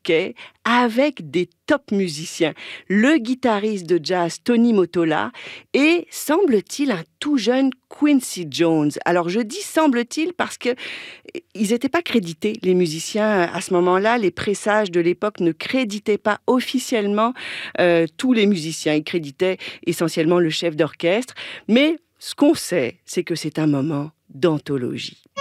new-yorkais avec des top musiciens. Le guitariste de jazz Tony Mottola et, semble-t-il, un tout jeune Quincy Jones. Alors, je dis semble-t-il parce que ils n'étaient pas crédités, les musiciens. À ce moment-là, les pressages de l'époque ne créditaient pas officiellement tous les musiciens. Ils créditaient essentiellement le chef d'orchestre. Mais ce qu'on sait, c'est que c'est un moment d'anthologie.